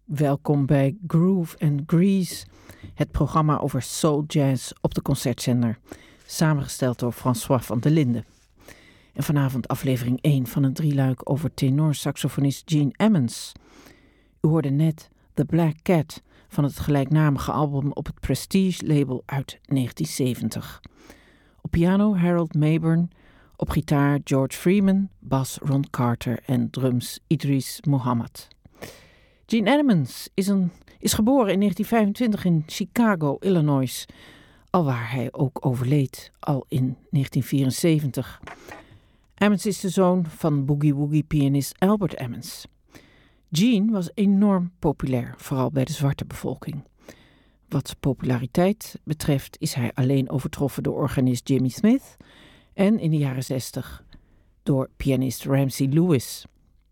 Welkom bij Groove and Grease, het programma over soul jazz op de Concertzender, samengesteld door François van der Linden. En vanavond aflevering 1 van een drieluik over tenorsaxofonist Gene Ammons. U hoorde net The Black Cat van het gelijknamige album op het Prestige-label uit 1970. Op piano Harold Mayburn, op gitaar George Freeman, bas Ron Carter en drums Idris Muhammad. Gene Ammons is geboren in 1925 in Chicago, Illinois, alwaar hij ook overleed, al in 1974. Ammons is de zoon van boogie-woogie-pianist Albert Ammons. Gene was enorm populair, vooral bij de zwarte bevolking. Wat populariteit betreft is hij alleen overtroffen door organist Jimmy Smith en in de jaren 60 door pianist Ramsey Lewis.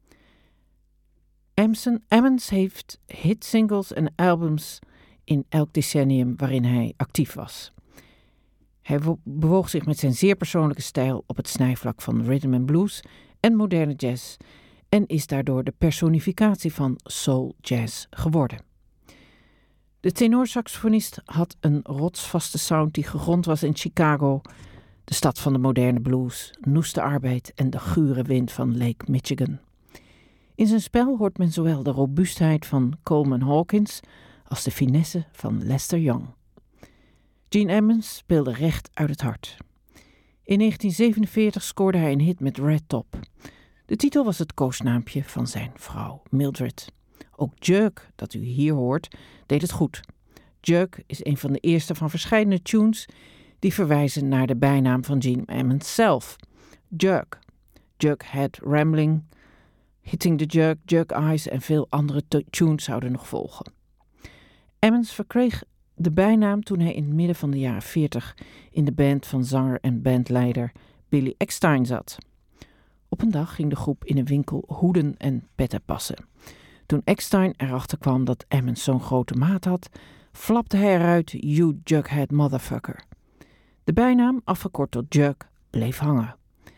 Ammons heeft hitsingles en albums in elk decennium waarin hij actief was. Hij bewoog zich met zijn zeer persoonlijke stijl op het snijvlak van rhythm and blues en moderne jazz en is daardoor de personificatie van soul jazz geworden. De tenorsaxofonist had een rotsvaste sound die gegrond was in Chicago, de stad van de moderne blues, noeste arbeid en de gure wind van Lake Michigan. In zijn spel hoort men zowel de robuustheid van Coleman Hawkins als de finesse van Lester Young. Gene Ammons speelde recht uit het hart. In 1947 scoorde hij een hit met Red Top. De titel was het koosnaampje van zijn vrouw Mildred. Ook Jerk, dat u hier hoort, deed het goed. Jerk is een van de eerste van verschillende tunes die verwijzen naar de bijnaam van Gene Ammons zelf. Jerk. Jughead Rambling, Hitting the Jerk, Jerk Eyes en veel andere tunes zouden nog volgen. Ammons verkreeg de bijnaam toen hij in het midden van de jaren 40 in de band van zanger en bandleider Billy Eckstine zat. Op een dag ging de groep in een winkel hoeden en petten passen. Toen Eckstine erachter kwam dat Ammons zo'n grote maat had, flapte hij eruit: "You Jughead motherfucker." De bijnaam, afgekort tot Jerk, bleef hangen.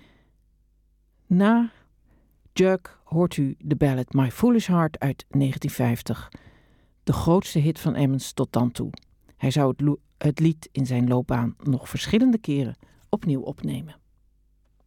Na Jerk hoort u de ballad My Foolish Heart uit 1950, de grootste hit van Ammons tot dan toe. Hij zou het lied in zijn loopbaan nog verschillende keren opnieuw opnemen.